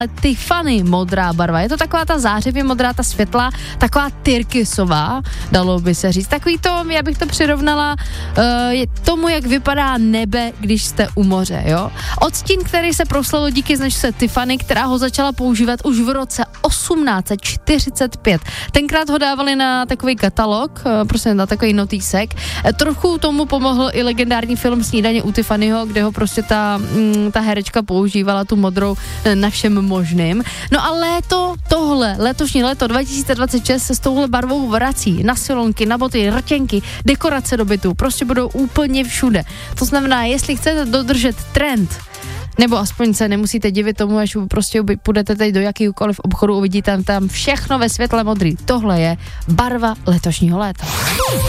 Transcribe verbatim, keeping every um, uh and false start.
Tiffany modrá barva. Je to taková ta zářivě modrá, ta světla, taková tyrkysová, dalo by se říct. Takový to, já bych to přirovnala uh, tomu, jak vypadá nebe, když jste u moře, jo. Odstín, který se proslavil díky značce Tiffany, která ho začala používat už v roce osmnáct set čtyřicet pět. Tenkrát ho dávali na takový katalog, uh, prostě na takový notýsek. Uh, trochu tomu pomohl i legendární film Snídaně u Tiffanyho, kde ho prostě ta, mm, ta herečka používala tu modrou uh, na všem možným. No a léto, tohle, letošní léto dva tisíce dvacet šest se s touhle barvou vrací. Na silonky, na boty, rtěnky, dekorace do bytu, prostě budou úplně všude. To znamená, jestli chcete dodržet trend, nebo aspoň se nemusíte divit tomu, až prostě půjdete teď do jakýkoliv obchodu, uvidíte tam, tam všechno ve světle modrý. Tohle je barva letošního léta.